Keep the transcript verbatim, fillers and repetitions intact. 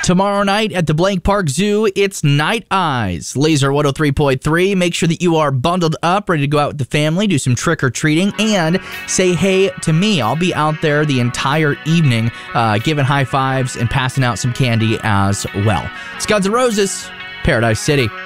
Tomorrow night at the Blank Park Zoo, it's Night Eyes. Laser one oh three point three. Make sure that you are bundled up, ready to go out with the family, do some trick-or-treating, and say hey to me. I'll be out there the entire evening, uh, giving high fives and passing out some candy as well. It's Guns N' Roses, Paradise City.